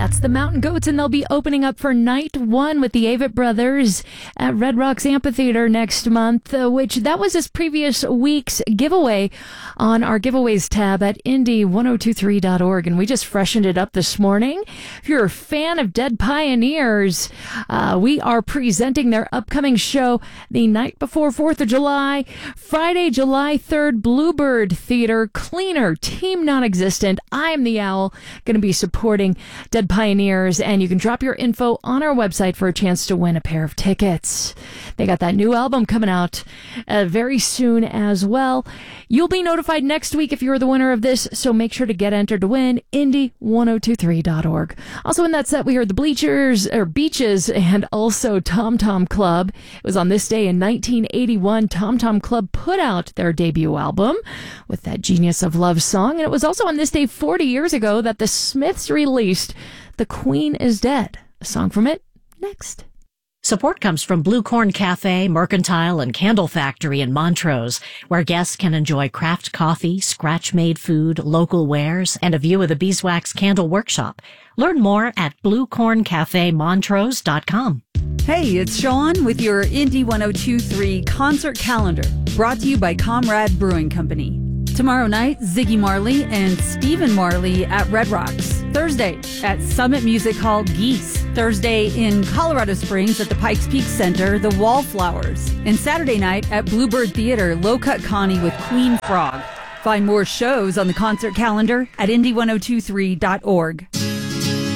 That's the Mountain Goats, and they'll be opening up for night one with the Avett Brothers at Red Rocks Amphitheater next month, which that was this previous week's giveaway on our giveaways tab at indie1023.org, and we just freshened it up this morning. If you're a fan of Dead Pioneers, we are presenting their upcoming show the night before 4th of July, Friday, July 3rd, Bluebird Theater, Cleaner, Team Non-Existent, I Am the Owl, going to be supporting Dead Pioneers, and you can drop your info on our website for a chance to win a pair of tickets. They got that new album coming out very soon as well. You'll be notified next week if you're the winner of this, so make sure to get entered to win. Indie1023.org. Also in that set, we heard the Beaches, and also Tom Tom Club. It was on this day in 1981, Tom Tom Club put out their debut album with that Genius of Love song, and it was also on this day 40 years ago that the Smiths released The Queen is Dead. A song from it next. Support comes from Blue Corn Cafe, Mercantile, and Candle Factory in Montrose, where guests can enjoy craft coffee, scratch-made food, local wares, and a view of the Beeswax Candle Workshop. Learn more at bluecorncafemontrose.com. Hey, it's Sean with your Indie 1023 concert calendar, brought to you by Comrade Brewing Company. Tomorrow night, Ziggy Marley and Stephen Marley at Red Rocks. Thursday at Summit Music Hall, Geese. Thursday in Colorado Springs at the Pikes Peak Center, the Wallflowers. And Saturday night at Bluebird Theater, Low Cut Connie with Queen Frog. Find more shows on the concert calendar at indie1023.org.